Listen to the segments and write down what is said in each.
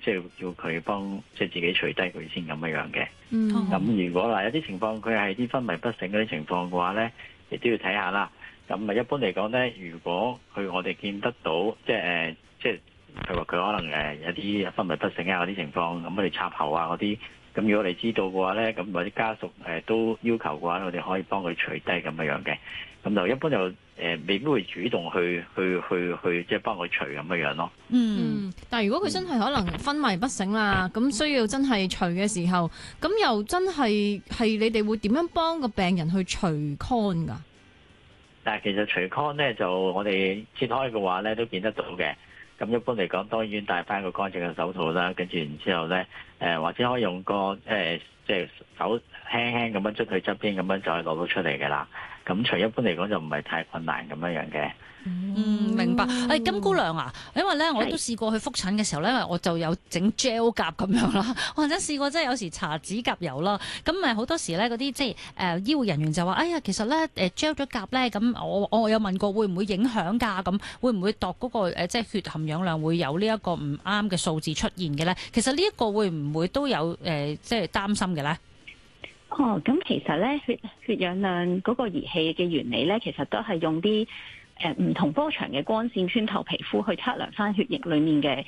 即係要佢幫即係自己除低佢先咁樣嘅。 嗯， 咁如果嗱有啲情況佢係啲昏迷不醒嗰啲情況嘅話咧，亦都要睇下啦。咁一般嚟講咧，如果我哋見得到，即係譬如話佢可能有啲昏迷不醒啊嗰啲情況，咁我哋插喉啊嗰啲，咁如果你知道嘅話咧，咁或者家屬都要求嘅話，我哋可以幫佢除低咁樣嘅。咁就一般就未必會主動去即係幫佢除咁樣咯。 嗯，但係如果佢真係可能昏迷不醒啦，咁需要真係除嘅時候，咁又真係你哋會點樣幫個病人去除 con 㗎？ 但係其實除 con 咧，就我哋切開嘅話咧，都見得到嘅。咁一般嚟講，當然戴翻個乾淨嘅手套啦，跟住然之後咧，或者可以用個即係手輕輕咁樣捽佢側邊，咁樣就係攞到出嚟嘅啦。咁除一般嚟講就唔係太困難咁樣嘅。 明白。金姑娘啊，因為咧我都試過去覆診嘅時候咧，我就有整 gel 甲咁樣啦，或者試過即係有時搽指甲油啦。咁好多時咧嗰啲即係醫護人員就話：哎呀，其實咧gel 咗甲咧，咁我有問過會唔會影響㗎？咁會唔會度嗰個即係血含氧量會有呢一個唔啱嘅數字出現嘅咧？其實呢一個會唔會都有即係擔心嘅咧？ 咁其實咧血氧量嗰個儀器嘅原理咧，其實都係用啲唔同波長嘅光線穿透皮膚去測量翻血液裡面嘅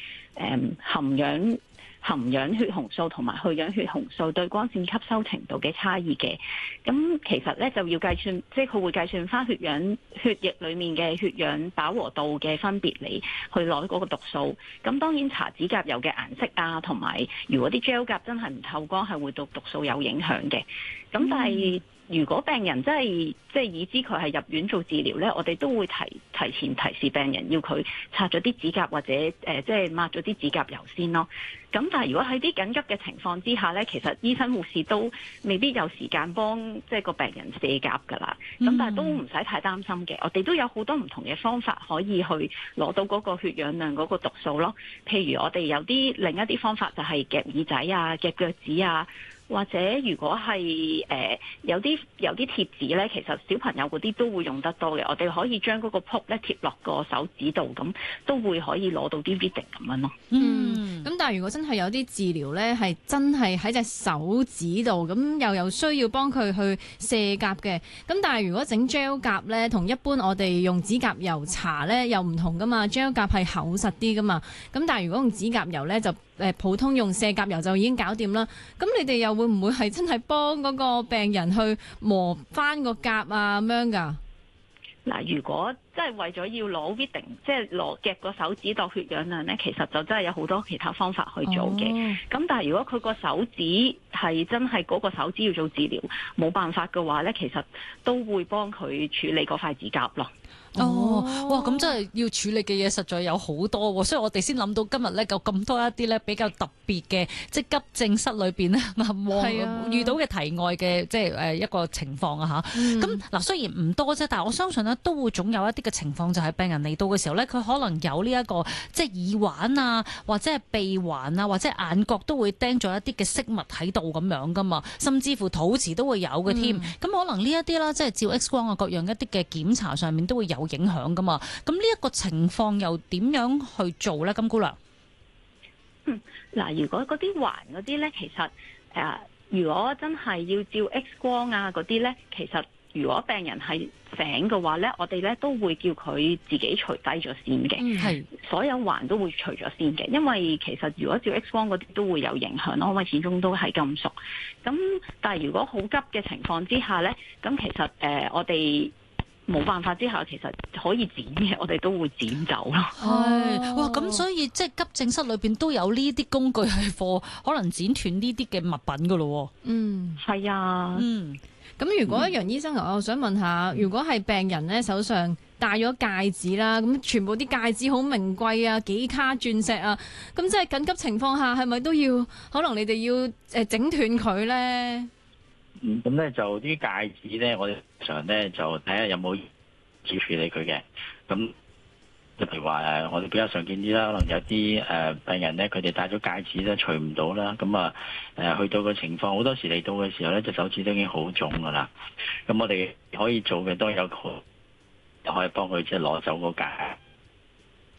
含氧血紅素同埋去氧血紅素對光線吸收程度嘅差異嘅。咁其實咧就要計算，即係佢會計算翻血液裡面嘅血氧飽和度嘅分別嚟去攞嗰個讀數。咁當然搽指甲油嘅顏色啊，同埋如果啲 gel 甲真係唔透光，係會對讀數有影響嘅。咁但係如果病人真係即係已知佢係入院做治療咧，我哋都會提前提示病人要佢擦咗啲指甲或者即係抹咗啲指甲油先咯。咁但係如果喺啲緊急嘅情況之下咧，其實醫生護士都未必有時間幫即係個病人卸甲㗎啦。咁但係都唔使太擔心嘅，我哋都有好多唔同嘅方法可以去攞到嗰個血氧量嗰個讀數咯。譬如我哋有另一啲方法就係夾耳仔啊、夾腳趾啊。或者如果係有啲貼紙咧，其實小朋友嗰啲都會用得多嘅。我哋可以將嗰個 pop 咧貼落個手指度，咁都會可以攞到啲 reading 咁樣咯。 咁但係如果真係有啲治療咧，係真係喺隻手指度，咁又有需要幫佢去卸甲嘅。咁但係如果整 gel 甲咧，同一般我哋用指甲油搽咧又唔同噶嘛。gel 甲係厚實啲噶嘛。咁但係如果用指甲油咧，就普通用卸甲油就已經搞掂啦。咁你哋又會唔會係真係幫嗰個病人去磨翻個甲啊咁樣㗎？ 嗱，如果真係為咗要攞 reading，即係夾個手指度血氧量咧，其實就真係有好多其他方法去做嘅。咁但係如果佢個手指係真係嗰個手指要做治療，冇辦法嘅話咧，其實都會幫佢處理嗰塊指甲咯。 哇！咁真係要處理嘅嘢實在有好多喎，所以我哋先諗到今日咧有咁多一啲咧比較特別嘅，即係急症室裏邊咧遇到嘅題外嘅即係一個情況啊嚇。咁嗱，雖然唔多啫，但係我相信咧都會總有一啲嘅情況，就係病人嚟到嘅時候咧，佢可能有呢一個即係耳環啊，或者係鼻環啊，或者眼角都會釘咗一啲嘅飾物喺度咁樣噶嘛，甚至乎肚臍都會有嘅添。咁可能呢一啲啦，即係照 X 光啊各樣一啲嘅檢查上面都會有影響噶嘛，咁呢一個情況又點樣去做咧？金姑娘， 嗱，如果嗰啲環嗰啲咧，其實如果真係要照 X 光啊嗰啲咧，其實如果病人係醒嘅話咧，我哋咧都會叫佢自己除低咗先嘅，所有環都會除咗先嘅，因為其實如果照 X 光嗰啲都會有影響咯，因為始終都係金屬。咁但係如果好急嘅情況之下咧，咁其實我哋冇辦法之下，其實可以剪嘅，我哋都會剪走咯。 哇！咁所以即係急症室裏邊都有呢啲工具係貨，可能剪斷呢啲嘅物品噶咯。 係啊。 咁如果楊醫生，我想問下，如果係病人咧手上戴咗戒指啦，咁全部啲戒指好名貴啊，幾卡鑽石啊，咁即係緊急情況下，係咪都要可能你哋要整斷佢咧？ 咁咧就啲戒指咧，我哋常咧就睇下有冇要處理佢嘅。咁就譬如話我哋比較常見啲啦，可能有啲病人咧，佢哋戴咗戒指咧除唔到啦。咁去到個情況，好多時嚟到嘅時候咧，隻手指都已經好腫噶啦。咁我哋可以做嘅都有可以幫佢即係攞走個戒。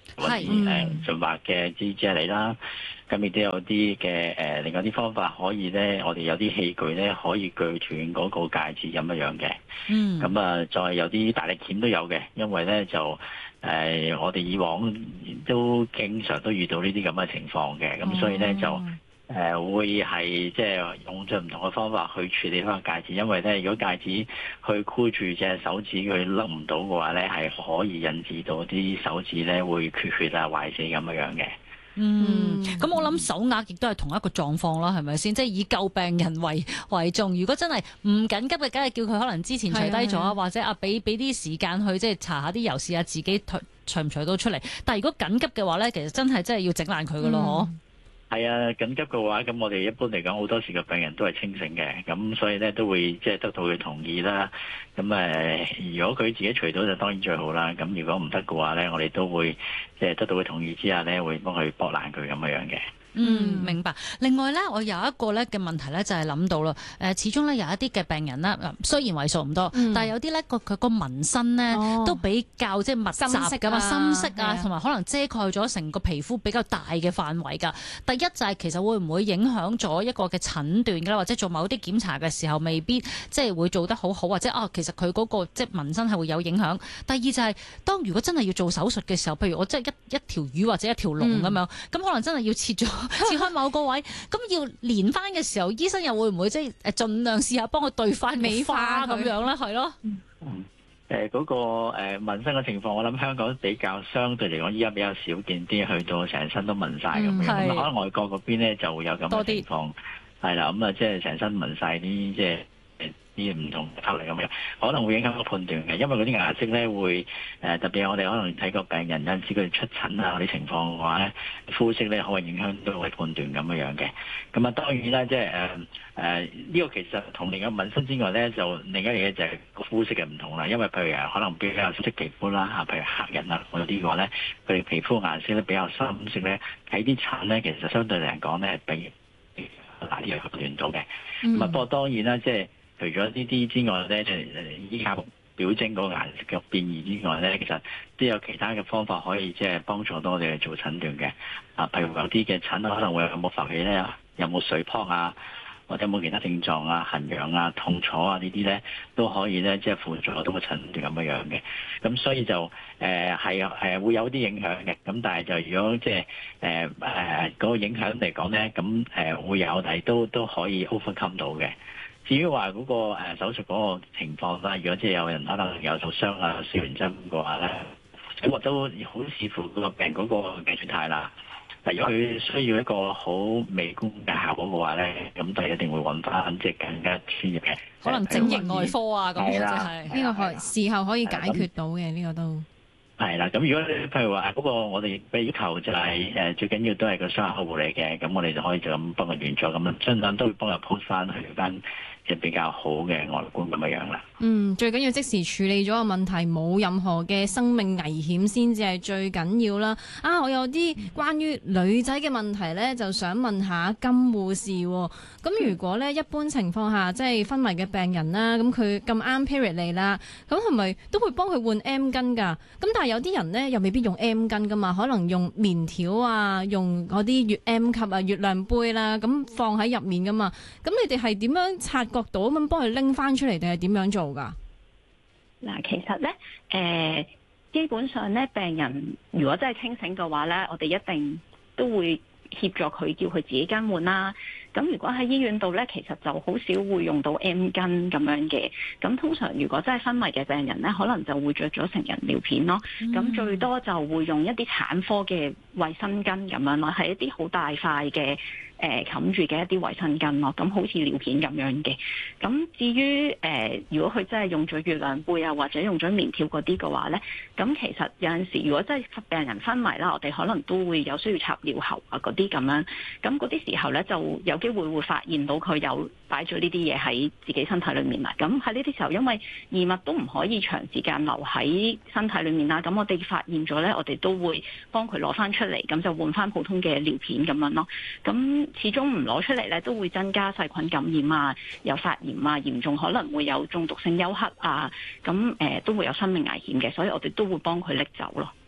或者潤滑嘅支啫喱啦。咁亦都有啲嘅另外啲方法可以咧，我哋有啲器具咧可以鋸斷嗰個戒指咁樣嘅。咁再有啲大力鉗都有嘅，因為咧就我哋以往都經常都遇到呢啲咁嘅情況嘅，咁所以咧就會係即係用盡唔同嘅方法去處理翻個戒指，因為咧如果戒指去箍住隻手指佢甩唔到嘅話咧，係可以引致到啲手指咧會缺血啊、壞死咁樣嘅。 咁我諗手鐲亦都係同一個狀況啦，係咪先？即係以救病人為重。如果真係唔緊急嘅，梗係叫佢可能之前除低咗啊，或者俾啲時間去即係搽下啲油試下自己除唔除到出嚟。但係如果緊急嘅話咧，其實真係要整爛佢噶咯， 係啊，緊急嘅話，咁我哋一般嚟講，好多時個病人都係清醒嘅，咁所以咧都會即係得到佢同意啦。咁如果佢自己除到就當然最好啦。咁如果唔得嘅話咧，我哋都會即係得到佢同意之下咧，會幫佢剝爛佢咁樣嘅。 明白。另外咧，我有一個咧嘅問題咧，就係諗到啦。始終咧有一啲嘅病人咧，雖然為數唔多，但係有啲咧佢個紋身咧都比較即係密集噶嘛，深色啊，同埋可能遮蓋咗成個皮膚比較大嘅範圍㗎。第一就係其實會唔會影響咗一個嘅診斷㗎，或者做某啲檢查嘅時候未必即係會做得好好，或者其實佢嗰個即係紋身係會有影響。第二就係當如果真係要做手術嘅時候，譬如我即係一條魚或者一條龍咁樣，咁可能真係要切開某個位，咁要連翻嘅時候，醫生又會唔會即係盡量試下幫佢對翻美花咁樣咧？係咯。 嗰個紋身嘅情況，我諗香港比較相對嚟講，依家比較少見啲，去到成身都紋晒咁樣。咁可能外國嗰邊咧就會有咁嘅情況，係啦。咁即係成身紋晒啲即係啲唔同法例咁樣，可能會影響個判斷嘅，因為嗰啲顏色咧會特別係我哋可能睇個病人有陣時佢出疹啊嗰啲情況嘅話咧，膚色咧可能影響到佢判斷咁樣嘅。咁當然啦，即係呢個其實同另一個紋身之外咧，就另一樣嘢就係個膚色嘅唔同啦。因為譬如可能比較色皮膚啦譬如黑人啊嗰啲嘅話咧，佢哋皮膚顏色咧比較深色咧，睇啲疹咧其實相對嚟講咧比嗱啲嘢判斷到嘅。不過當然啦，即係除咗呢啲之外咧，就依靠表徵嗰個顏色嘅變異之外咧，其實都有其他嘅方法可以即係幫助到我哋去做診斷嘅。譬如有啲嘅疹可能會有冇浮起咧，有冇水泡啊，或者有冇其他症狀啊、痕癢啊、痛楚啊呢啲咧，都可以咧即係輔助到個診斷咁樣嘅。咁所以就係會有啲影響嘅。咁但係就如果即係嗰個影響嚟講咧，咁會有，但係都可以 overcome 到嘅。至於話嗰個手術嗰個情況啦，如果即係有人可能有受傷啊、燒完針嘅話咧，咁我都好視乎個病嗰個嘅狀態啦。如果佢需要一個好美觀嘅效果嘅話咧，咁就一定會揾翻即係更加專業嘅， 可能整形外科啊咁樣，係呢個事後可以解決到嘅呢個都。 係啦，咁如果譬如話嗰個我哋嘅要求就係最緊要都係個傷口護理嘅，咁我哋就可以就咁幫佢完咗，咁盡量都會幫佢鋪翻去翻嘅比較好嘅外觀咁樣啦。 最緊要即時處理咗個問題，冇任何嘅生命危險先至係最緊要啦。我有啲關於女仔嘅問題咧，就想問下金護士。咁如果咧一般情況下，即係昏迷嘅病人啦，咁佢咁啱 period 嚟啦，咁係咪都會幫佢換 M 巾㗎？咁但係有啲人咧又未必用 M 巾㗎嘛，可能用棉條啊，用嗰啲月 M 級啊、月亮杯啦，咁放喺入面㗎嘛。咁你哋係點樣察覺到咁幫佢拎翻出嚟，定係點樣做㗎？ 嗱，其實咧，基本上咧，病人如果真係清醒嘅話咧，我哋一定都會協助佢，叫佢自己更換啦。咁如果喺醫院度咧，其實就好少會用到 M 巾咁樣嘅。咁通常如果真係昏迷嘅病人咧，可能就會着咗成人尿片咯。咁最多就會用一啲產科嘅衛生巾咁樣咯，係一啲好大塊嘅冚住嘅一啲衛生巾咯。咁好似尿片咁樣嘅。咁至於如果佢真係用咗月亮杯啊，或者用咗棉條嗰啲嘅話咧，咁其實有陣時如果真係病人昏迷啦，我哋可能都會有需要插尿喉啊嗰啲咁樣。咁嗰啲時候咧就有機會發現到佢有擺咗呢啲嘢喺自己身體裏面啦。咁喺呢啲時候，因為異物都唔可以長時間留喺身體裏面啦，咁我哋發現咗呢，我哋都會幫佢攞翻出嚟，咁就換翻普通嘅尿片咁樣咯。咁始終唔攞出嚟呢，都會增加細菌感染啊，有發炎啊，嚴重可能會有中毒性休克啊，咁都會有生命危險嘅，所以我哋都會幫佢拎走咯。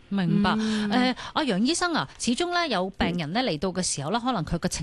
明白。阿楊醫生啊，始終咧有病人咧嚟到嘅時候咧，可能佢個情